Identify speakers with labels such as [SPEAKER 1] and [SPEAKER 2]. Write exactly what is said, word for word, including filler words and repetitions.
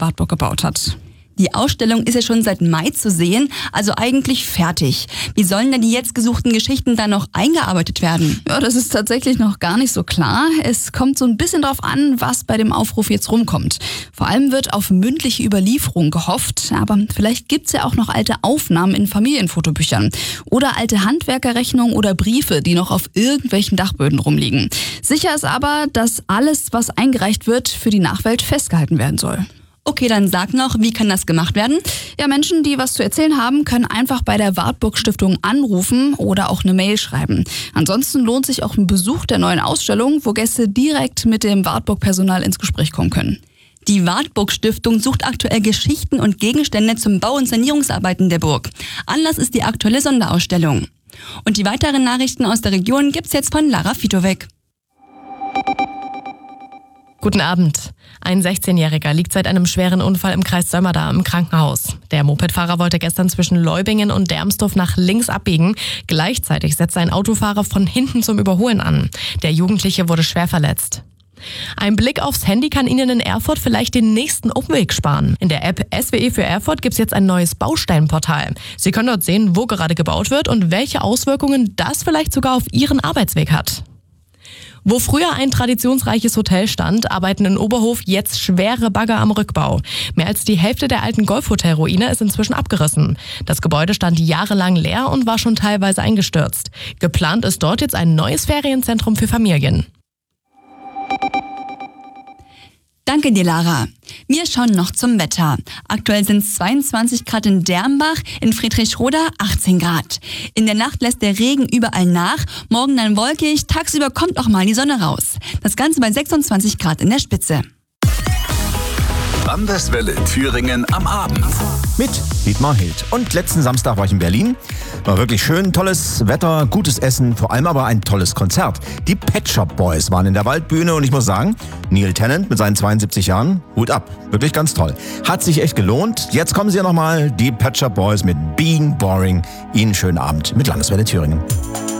[SPEAKER 1] Wartburg gebaut hat.
[SPEAKER 2] Die Ausstellung ist ja schon seit Mai zu sehen, also eigentlich fertig. Wie sollen denn die jetzt gesuchten Geschichten dann noch eingearbeitet werden?
[SPEAKER 1] Ja, das ist tatsächlich noch gar nicht so klar. Es kommt so ein bisschen drauf an, was bei dem Aufruf jetzt rumkommt. Vor allem wird auf mündliche Überlieferung gehofft, aber vielleicht gibt's ja auch noch alte Aufnahmen in Familienfotobüchern oder alte Handwerkerrechnungen oder Briefe, die noch auf irgendwelchen Dachböden rumliegen. Sicher ist aber, dass alles, was eingereicht wird, für die Nachwelt festgehalten werden soll.
[SPEAKER 2] Okay, dann sag noch, wie kann das gemacht werden?
[SPEAKER 1] Ja, Menschen, die was zu erzählen haben, können einfach bei der Wartburg Stiftung anrufen oder auch eine Mail schreiben. Ansonsten lohnt sich auch ein Besuch der neuen Ausstellung, wo Gäste direkt mit dem Wartburg-Personal ins Gespräch kommen können.
[SPEAKER 2] Die Wartburg Stiftung sucht aktuell Geschichten und Gegenstände zum Bau- und Sanierungsarbeiten der Burg. Anlass ist die aktuelle Sonderausstellung. Und die weiteren Nachrichten aus der Region gibt's jetzt von Lara Fitowek.
[SPEAKER 3] Guten Abend. Ein sechzehnjähriger liegt seit einem schweren Unfall im Kreis Sömmerda im Krankenhaus. Der Mopedfahrer wollte gestern zwischen Leubingen und Dermsdorf nach links abbiegen. Gleichzeitig setzte ein Autofahrer von hinten zum Überholen an. Der Jugendliche wurde schwer verletzt. Ein Blick aufs Handy kann Ihnen in Erfurt vielleicht den nächsten Umweg sparen. In der App S W E für Erfurt gibt's jetzt ein neues Bausteinportal. Sie können dort sehen, wo gerade gebaut wird und welche Auswirkungen das vielleicht sogar auf Ihren Arbeitsweg hat. Wo früher ein traditionsreiches Hotel stand, arbeiten in Oberhof jetzt schwere Bagger am Rückbau. Mehr als die Hälfte der alten Golfhotel-Ruine ist inzwischen abgerissen. Das Gebäude stand jahrelang leer und war schon teilweise eingestürzt. Geplant ist dort jetzt ein neues Ferienzentrum für Familien.
[SPEAKER 2] Danke dir, Lara. Wir schauen noch zum Wetter. Aktuell sind es zweiundzwanzig Grad in Dermbach, in Friedrichroda achtzehn Grad. In der Nacht lässt der Regen überall nach, morgen dann wolkig, tagsüber kommt auch mal die Sonne raus. Das Ganze bei sechsundzwanzig Grad in der Spitze.
[SPEAKER 4] Landeswelle Thüringen am Abend.
[SPEAKER 5] Mit Dietmar Hild. Und letzten Samstag war ich in Berlin. War wirklich schön, tolles Wetter, gutes Essen, vor allem aber ein tolles Konzert. Die Pet Shop Boys waren in der Waldbühne und ich muss sagen, Neil Tennant mit seinen zweiundsiebzig Jahren, Hut ab. Wirklich ganz toll. Hat sich echt gelohnt. Jetzt kommen sie ja nochmal, die Pet Shop Boys mit Being Boring. Ihnen schönen Abend mit Landeswelle Thüringen.